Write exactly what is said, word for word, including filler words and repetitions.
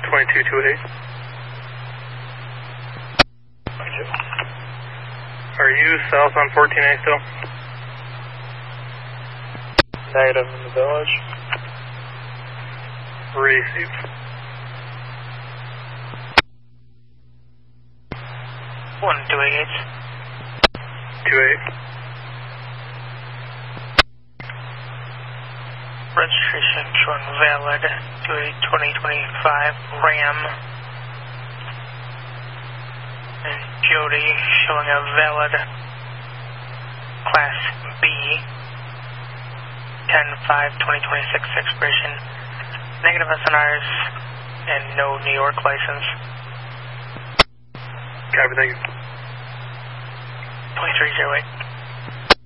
twenty-two twenty-eight. Are you south on fourteen A still? Negative in the village. Receive. one two eight. two eight. Registration showing valid to a twenty twenty-five Ram. And Jody showing a valid Class B ten five twenty twenty-six expiration. Negative S N Rs and no New York license. Copy, thank you. twenty-three oh eight.